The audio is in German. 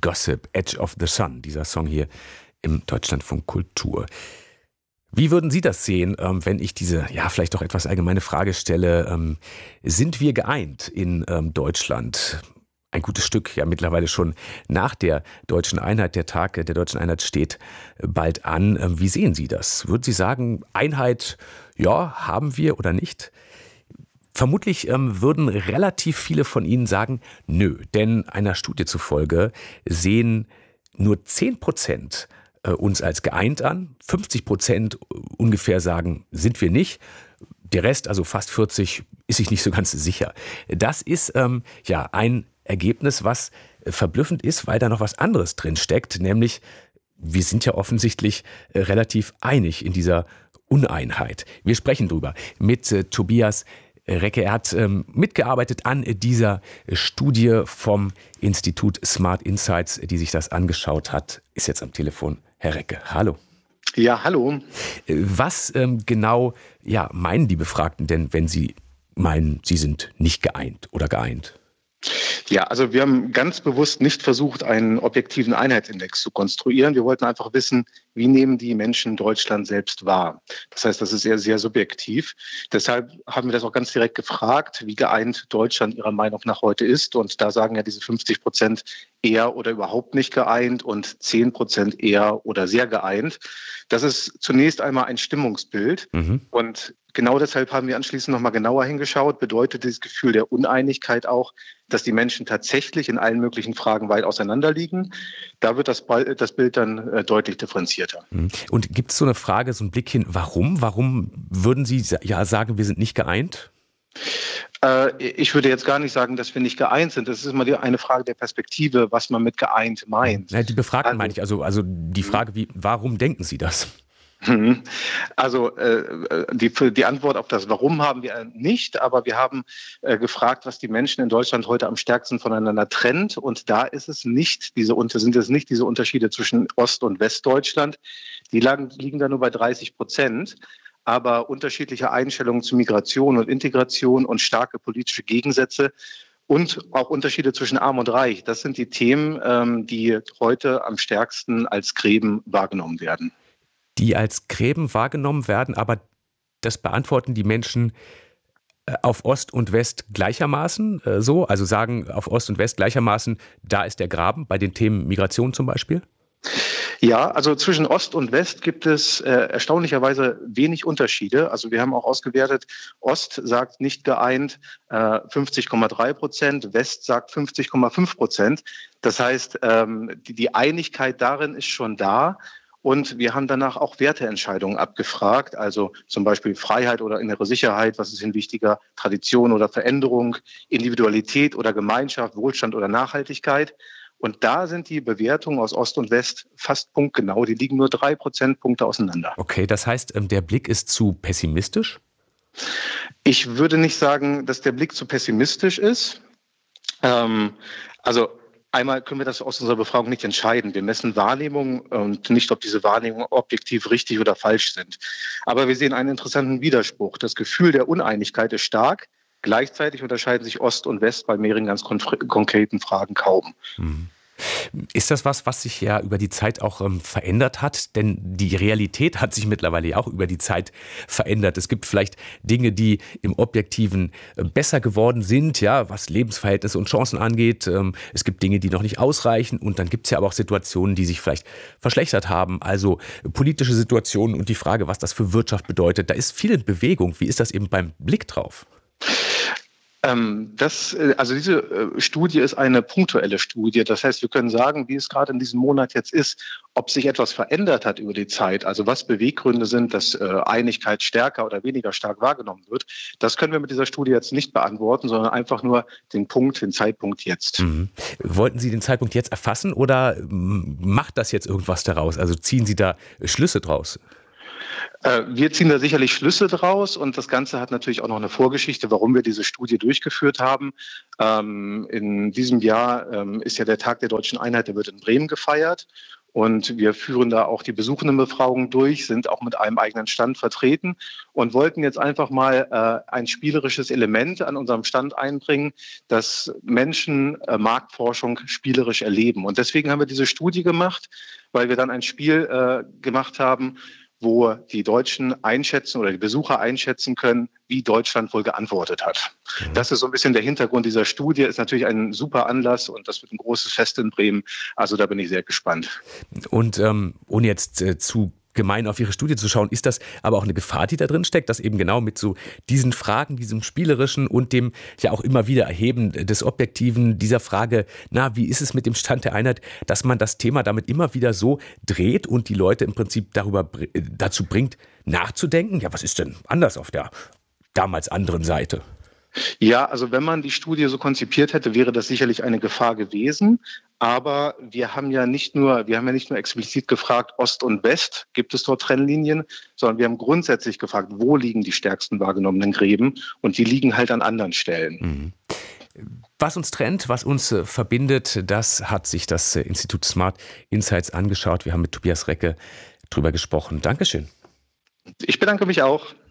Gossip, Edge of the Sun, dieser Song hier im Deutschlandfunk Kultur. Wie würden Sie das sehen, wenn ich diese, vielleicht doch etwas allgemeine Frage stelle? Sind wir geeint in Deutschland? Ein gutes Stück, mittlerweile schon nach der deutschen Einheit. Der Tag der deutschen Einheit steht bald an. Wie sehen Sie das? Würden Sie sagen, Einheit, haben wir oder nicht? Vermutlich würden relativ viele von Ihnen sagen, nö, denn einer Studie zufolge sehen nur 10% uns als geeint an, 50% ungefähr sagen, sind wir nicht. Der Rest, also fast 40, ist sich nicht so ganz sicher. Das ist ein Ergebnis, was verblüffend ist, weil da noch was anderes drin steckt, nämlich wir sind ja offensichtlich relativ einig in dieser Uneinheit. Wir sprechen drüber mit Tobias Recke. Er hat mitgearbeitet an dieser Studie vom Institut Smart Insights, die sich das angeschaut hat, ist jetzt am Telefon. Herr Recke, hallo. Ja, hallo. Was genau meinen die Befragten denn, wenn sie meinen, sie sind nicht geeint oder geeint? Ja, also wir haben ganz bewusst nicht versucht, einen objektiven Einheitsindex zu konstruieren. Wir wollten einfach wissen, wie nehmen die Menschen Deutschland selbst wahr? Das heißt, das ist sehr, sehr subjektiv. Deshalb haben wir das auch ganz direkt gefragt, wie geeint Deutschland ihrer Meinung nach heute ist. Und da sagen ja diese 50% eher oder überhaupt nicht geeint und 10% eher oder sehr geeint. Das ist zunächst einmal ein Stimmungsbild. Und genau deshalb haben wir anschließend nochmal genauer hingeschaut. Bedeutet dieses Gefühl der Uneinigkeit auch, dass die Menschen tatsächlich in allen möglichen Fragen weit auseinanderliegen? Da wird das Bild dann deutlich differenzierter. Und gibt es so eine Frage, so einen Blick hin, warum? Warum würden Sie sagen, wir sind nicht geeint? Ich würde jetzt gar nicht sagen, dass wir nicht geeint sind. Das ist immer eine Frage der Perspektive, was man mit geeint meint. Ja, die Befragten meine ich. Also die Frage, warum denken Sie das? Also die Antwort auf das Warum haben wir nicht, aber wir haben gefragt, was die Menschen in Deutschland heute am stärksten voneinander trennt. Und da sind es nicht diese Unterschiede zwischen Ost- und Westdeutschland. Die liegen da nur bei 30%. Aber unterschiedliche Einstellungen zu Migration und Integration und starke politische Gegensätze und auch Unterschiede zwischen Arm und Reich, das sind die Themen, die heute am stärksten als Gräben wahrgenommen werden. Die als Gräben wahrgenommen werden, aber das beantworten die Menschen auf Ost und West gleichermaßen so? Also sagen auf Ost und West gleichermaßen, da ist der Graben bei den Themen Migration zum Beispiel? Ja, also zwischen Ost und West gibt es erstaunlicherweise wenig Unterschiede. Also wir haben auch ausgewertet, Ost sagt nicht geeint 50,3%, West sagt 50,5%. Das heißt, die Einigkeit darin ist schon da. Und wir haben danach auch Werteentscheidungen abgefragt, also zum Beispiel Freiheit oder innere Sicherheit, was ist Ihnen wichtiger, Tradition oder Veränderung, Individualität oder Gemeinschaft, Wohlstand oder Nachhaltigkeit. Und da sind die Bewertungen aus Ost und West fast punktgenau, die liegen nur 3 Prozentpunkte auseinander. Okay, das heißt, der Blick ist zu pessimistisch? Ich würde nicht sagen, dass der Blick zu pessimistisch ist. Einmal können wir das aus unserer Befragung nicht entscheiden. Wir messen Wahrnehmungen und nicht, ob diese Wahrnehmungen objektiv richtig oder falsch sind. Aber wir sehen einen interessanten Widerspruch. Das Gefühl der Uneinigkeit ist stark. Gleichzeitig unterscheiden sich Ost und West bei mehreren ganz konkreten Fragen kaum. Ist das was sich ja über die Zeit auch verändert hat? Denn die Realität hat sich mittlerweile ja auch über die Zeit verändert. Es gibt vielleicht Dinge, die im Objektiven besser geworden sind, was Lebensverhältnisse und Chancen angeht. Es gibt Dinge, die noch nicht ausreichen. Und dann gibt es ja aber auch Situationen, die sich vielleicht verschlechtert haben. Also politische Situationen und die Frage, was das für Wirtschaft bedeutet. Da ist viel in Bewegung. Wie ist das eben beim Blick drauf? Diese Studie ist eine punktuelle Studie. Das heißt, wir können sagen, wie es gerade in diesem Monat jetzt ist, ob sich etwas verändert hat über die Zeit, also was Beweggründe sind, dass Einigkeit stärker oder weniger stark wahrgenommen wird. Das können wir mit dieser Studie jetzt nicht beantworten, sondern einfach nur den Zeitpunkt jetzt. Wollten Sie den Zeitpunkt jetzt erfassen oder macht das jetzt irgendwas daraus? Also ziehen Sie da Schlüsse draus? Wir ziehen da sicherlich Schlüsse draus und das Ganze hat natürlich auch noch eine Vorgeschichte, warum wir diese Studie durchgeführt haben. In diesem Jahr ist ja der Tag der deutschen Einheit, der wird in Bremen gefeiert und wir führen da auch die Besuchendenbefragung durch, sind auch mit einem eigenen Stand vertreten und wollten jetzt einfach mal ein spielerisches Element an unserem Stand einbringen, dass Menschen Marktforschung spielerisch erleben. Und deswegen haben wir diese Studie gemacht, weil wir dann ein Spiel gemacht haben, wo die Deutschen einschätzen oder die Besucher einschätzen können, wie Deutschland wohl geantwortet hat. Das ist so ein bisschen der Hintergrund dieser Studie. Ist natürlich ein super Anlass und das wird ein großes Fest in Bremen. Also da bin ich sehr gespannt. Und ohne jetzt zu gemein auf Ihre Studie zu schauen, ist das aber auch eine Gefahr, die da drin steckt, dass eben genau mit so diesen Fragen, diesem Spielerischen und dem ja auch immer wieder Erheben des Objektiven, dieser Frage, na, wie ist es mit dem Stand der Einheit, dass man das Thema damit immer wieder so dreht und die Leute im Prinzip dazu bringt, nachzudenken, ja, was ist denn anders auf der damals anderen Seite? Ja, also wenn man die Studie so konzipiert hätte, wäre das sicherlich eine Gefahr gewesen. Aber wir haben ja nicht nur explizit gefragt, Ost und West, gibt es dort Trennlinien, sondern wir haben grundsätzlich gefragt, wo liegen die stärksten wahrgenommenen Gräben? Und die liegen halt an anderen Stellen. Was uns trennt, was uns verbindet, das hat sich das Institut Smart Insights angeschaut. Wir haben mit Tobias Recke drüber gesprochen. Dankeschön. Ich bedanke mich auch.